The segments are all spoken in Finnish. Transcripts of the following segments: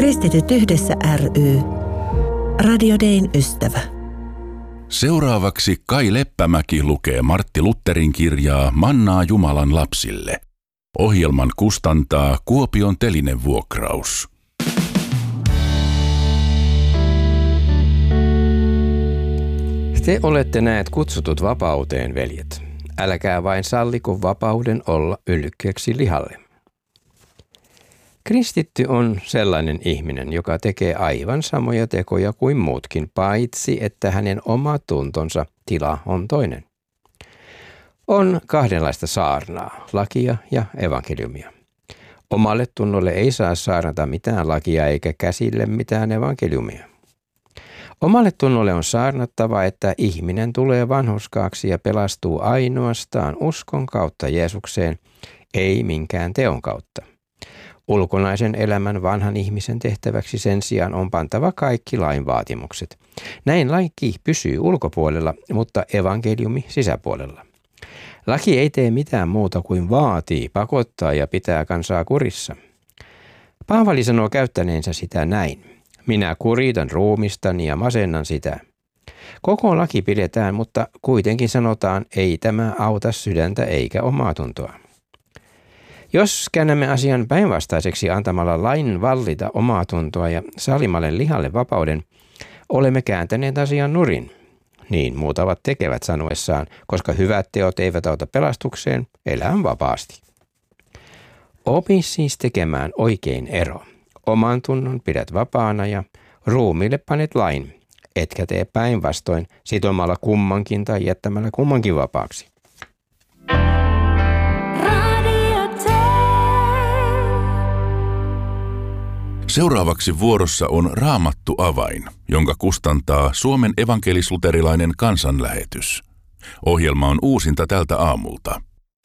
Kristityt yhdessä ry. Radio Dayn ystävä. Seuraavaksi Kai Leppämäki lukee Martti Lutherin kirjaa Mannaa Jumalan lapsille. Ohjelman kustantaa Kuopion Telinevuokraus. Te olette näet kutsutut vapauteen, veljet. Älkää vain salliko vapauden olla ylkeäksi lihalle. Kristitty on sellainen ihminen, joka tekee aivan samoja tekoja kuin muutkin, paitsi että hänen oma tuntonsa tila on toinen. On kahdenlaista saarnaa, lakia ja evankeliumia. Omalle tunnolle ei saa saarnata mitään lakia eikä käsille mitään evankeliumia. Omalle tunnolle on saarnattava, että ihminen tulee vanhurskaaksi ja pelastuu ainoastaan uskon kautta Jeesukseen, ei minkään teon kautta. Ulkonaisen elämän vanhan ihmisen tehtäväksi sen sijaan on pantava kaikki lain vaatimukset. Näin laki pysyy ulkopuolella, mutta evankeliumi sisäpuolella. Laki ei tee mitään muuta kuin vaatii, pakottaa ja pitää kansaa kurissa. Paavali sanoo käyttäneensä sitä näin. Minä kuritan ruumistani ja masennan sitä. Koko laki pidetään, mutta kuitenkin sanotaan, ei tämä auta sydäntä eikä omaatuntoa. Jos käännämme asian päinvastaiseksi antamalla lain vallita omaatuntoa ja salimalle lihalle vapauden, olemme kääntäneet asian nurin. Niin muutavat tekevät sanoessaan, koska hyvät teot eivät auta pelastukseen, elää vapaasti. Opi siis tekemään oikein ero. Oman tunnon pidät vapaana ja ruumiille panet lain, etkä tee päinvastoin sitomalla kummankin tai jättämällä kummankin vapaaksi. Seuraavaksi vuorossa on Raamattu avain, jonka kustantaa Suomen evankelis-luterilainen kansanlähetys. Ohjelma on uusinta tältä aamulta.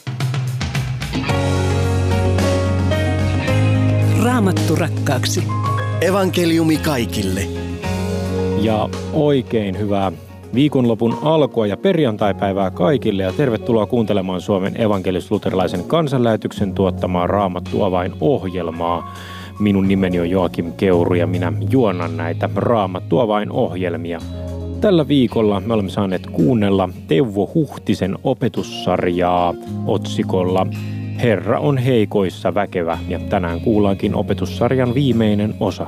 Raamattu rakkaaksi. Evankeliumi kaikille. Ja oikein hyvää viikonlopun alkua ja perjantaipäivää kaikille ja tervetuloa kuuntelemaan Suomen evankelis-luterilaisen kansanlähetyksen tuottamaa Raamattu avain -ohjelmaa. Minun nimeni on Joakim Keuru ja minä juonan näitä Raamattu avain -ohjelmia. Tällä viikolla me olemme saaneet kuunnella Teuvo Huhtisen opetussarjaa otsikolla Herra on heikoissa väkevä, ja tänään kuullaankin opetussarjan viimeinen osa.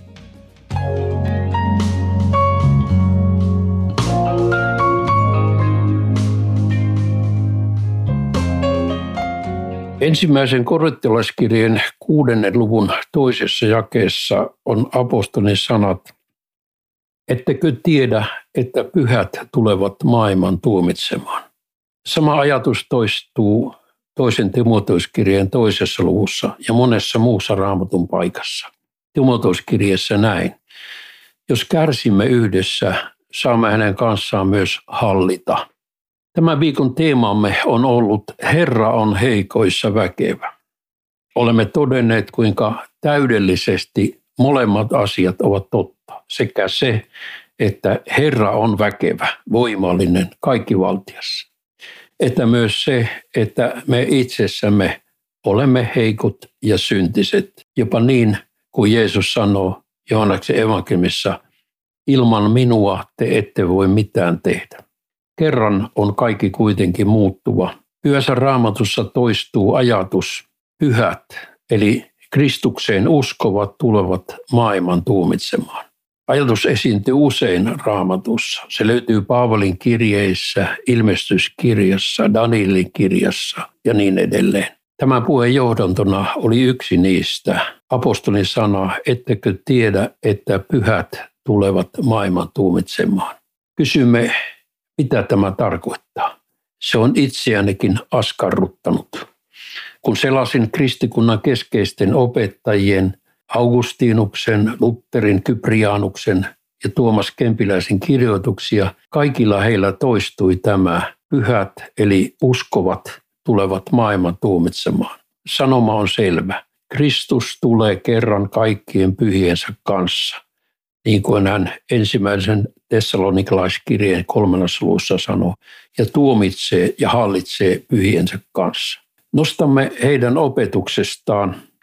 Ensimmäisen korintolaiskirjeen 6. luvun 2. jakeessa on apostolin sanat, ettekö tiedä, että pyhät tulevat maailman tuomitsemaan. Sama ajatus toistuu 2. Timoteuskirjeen 2. luvussa ja monessa muussa Raamatun paikassa. Timoteuskirjeessä näin. Jos kärsimme yhdessä, saamme hänen kanssaan myös hallita. Tämän viikon teemamme on ollut Herra on heikoissa väkevä. Olemme todenneet, kuinka täydellisesti molemmat asiat ovat totta. Sekä se, että Herra on väkevä, voimallinen, kaikkivaltias. Että myös se, että me itsessämme olemme heikot ja syntiset. Jopa niin kuin Jeesus sanoo Johanneksen evankeliumissa, ilman minua te ette voi mitään tehdä. Kerran on kaikki kuitenkin muuttuva. Pyhässä Raamatussa toistuu ajatus, pyhät, eli Kristukseen uskovat tulevat maailman tuomitsemaan. Ajatus esiintyy usein Raamatussa. Se löytyy Paavalin kirjeissä, ilmestyskirjassa, Danielin kirjassa ja niin edelleen. Tämän puheen johdantona oli yksi niistä. Apostolin sana, ettekö tiedä, että pyhät tulevat maailman tuomitsemaan. Kysymme, mitä tämä tarkoittaa? Se on itseänikin askarruttanut. Kun selasin kristikunnan keskeisten opettajien Augustinuksen, Lutherin, Kyprianuksen ja Tuomas Kempiläisen kirjoituksia, kaikilla heillä toistui tämä pyhät eli uskovat tulevat maailman tuomitsemaan. Sanoma on selvä. Kristus tulee kerran kaikkien pyhiensä kanssa. Niin kuin hän ensimmäisen Tessalonikalaiskirjeen 3. luvussa sanoo, ja tuomitsee ja hallitsee pyhiensä kanssa. Nostamme heidän opetuksestaan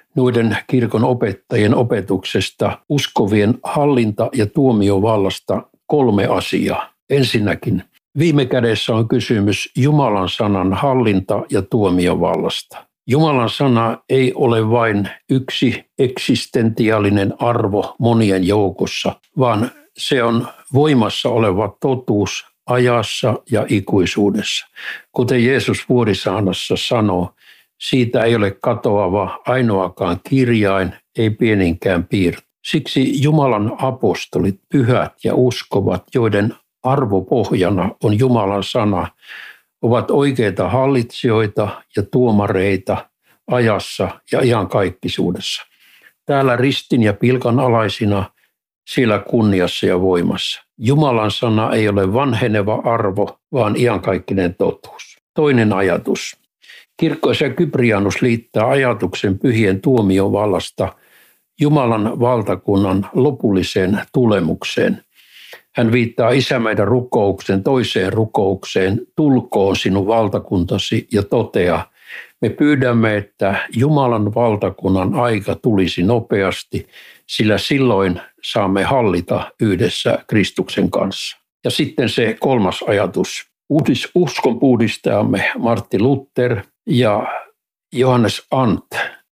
noiden kirkon opettajien opetuksesta uskovien hallinta- ja tuomiovallasta 3 asiaa. Ensinnäkin, viime kädessä on kysymys Jumalan sanan hallinta- ja tuomiovallasta. Jumalan sana ei ole vain yksi eksistentiaalinen arvo monien joukossa, vaan se on voimassa oleva totuus ajassa ja ikuisuudessa. Kuten Jeesus vuorisaarnassa sanoo, siitä ei ole katoava ainoakaan kirjain, ei pieninkään piirto. Siksi Jumalan apostolit, pyhät ja uskovat, joiden arvopohjana on Jumalan sana, ovat oikeita hallitsijoita ja tuomareita ajassa ja iankaikkisuudessa. Täällä ristin ja pilkan alaisina, siellä kunniassa ja voimassa. Jumalan sana ei ole vanheneva arvo, vaan iankaikkinen totuus. Toinen ajatus. Kirkkoisä Kyprianus liittää ajatuksen pyhien tuomiovallasta Jumalan valtakunnan lopulliseen tulemukseen. Hän viittaa Isä meidän rukouksen toiseen rukoukseen, tulkoon sinun valtakuntasi, ja toteaa, me pyydämme, että Jumalan valtakunnan aika tulisi nopeasti, sillä silloin saamme hallita yhdessä Kristuksen kanssa. Ja sitten se 3. ajatus. Uskon puhdistajamme Martti Luther ja Johannes Arndt,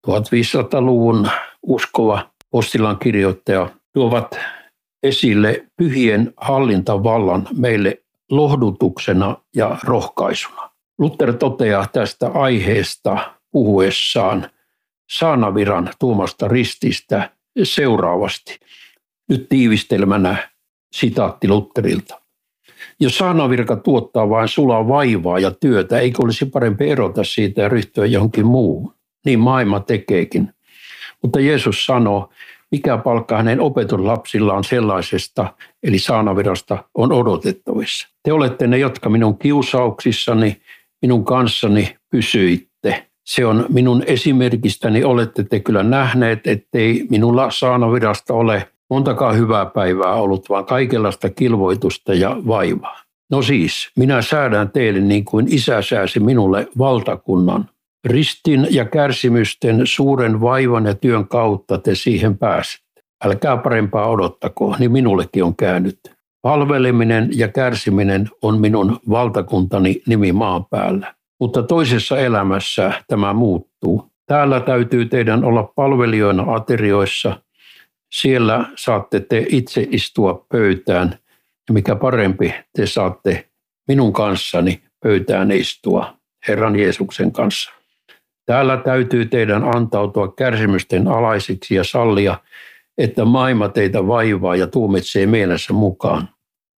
1500-luvun uskova postilan kirjoittaja, tuovat esille pyhien hallintavallan meille lohdutuksena ja rohkaisuna. Luther toteaa tästä aiheesta puhuessaan saanaviran tuomasta rististä seuraavasti. Nyt tiivistelmänä sitaatti Lutherilta. Jos saanavirka tuottaa vain sulaa vaivaa ja työtä, eikö olisi parempi erota siitä ja ryhtyä johonkin muuhun? Niin maailma tekeekin. Mutta Jeesus sanoo, mikä palkka hänen opetuslapsillaan sellaisesta, eli saanavirasta, on odotettavissa. Te olette ne, jotka minun kiusauksissani, minun kanssani pysyitte. Se on minun esimerkistäni, olette te kyllä nähneet, ettei minulla saanavirasta ole montakaan hyvää päivää ollut, vaan kaikenlaista kilvoitusta ja vaivaa. No siis, minä säädän teille niin kuin Isä sääsi minulle valtakunnan. Ristin ja kärsimysten suuren vaivan ja työn kautta te siihen pääsette. Älkää parempaa odottako, niin minullekin on käynyt. Palveleminen ja kärsiminen on minun valtakuntani nimi maan päällä. Mutta toisessa elämässä tämä muuttuu. Täällä täytyy teidän olla palvelijoina aterioissa. Siellä saatte te itse istua pöytään. Ja mikä parempi, te saatte minun kanssani pöytään istua Herran Jeesuksen kanssa. Täällä täytyy teidän antautua kärsimysten alaisiksi ja sallia, että maailma teitä vaivaa ja tuomitsee mielessä mukaan.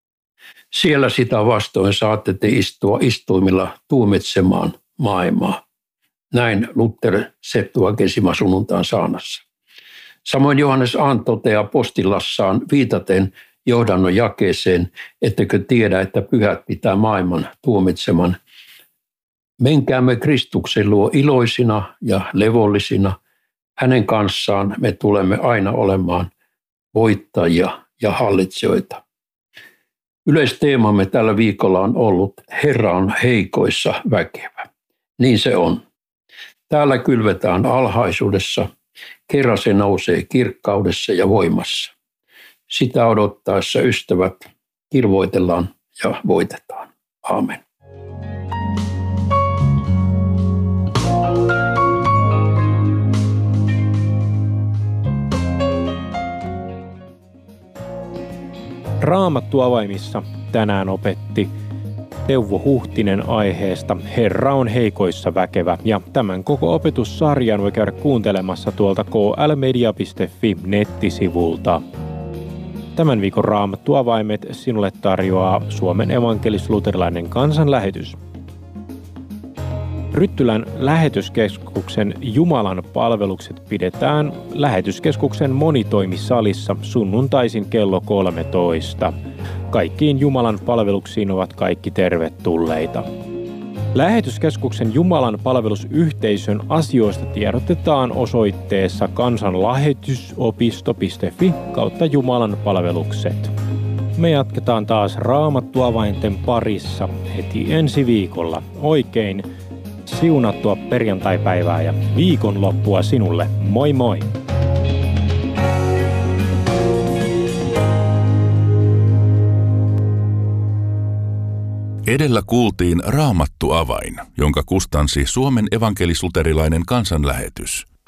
Siellä sitä vastoin saatte te istua istuimilla tuomitsemaan maailmaa. Näin Luther Septuagesima sunnuntain saarnassa. Samoin Johannes Arndt toteaa postilassaan viitaten johdannon jakeeseen, ettekö tiedä, että pyhät pitää maailman tuomitseman. Menkäämme Kristuksen luo iloisina ja levollisina. Hänen kanssaan me tulemme aina olemaan voittajia ja hallitsijoita. Yleisteemamme tällä viikolla on ollut Herra on heikoissa väkevä. Niin se on. Täällä kylvetään alhaisuudessa, kerran se nousee kirkkaudessa ja voimassa. Sitä odottaessa ystävät kirvoitellaan ja voitetaan. Aamen. Raamattu avaimissa tänään opetti Teuvo Huhtinen aiheesta Herra on heikoissa väkevä, ja tämän koko opetussarjan voi käydä kuuntelemassa tuolta klmedia.fi nettisivulta. Tämän viikon Raamattu avaimet sinulle tarjoaa Suomen evankelis-luterilainen kansanlähetys. Ryttylän lähetyskeskuksen Jumalan palvelukset pidetään lähetyskeskuksen monitoimisalissa sunnuntaisin kello 13. Kaikkiin Jumalan palveluksiin ovat kaikki tervetulleita. Lähetyskeskuksen Jumalan palvelusyhteisön asioista tiedotetaan osoitteessa kansanlähetysopisto.fi/Jumalan palvelukset. Me jatketaan taas Raamattu avainten parissa heti ensi viikolla. Oikein siunattua perjantaipäivää ja viikonloppua sinulle. Moi moi! Edellä kuultiin Raamattu avain, jonka kustansi Suomen evankelis-luterilainen kansanlähetys.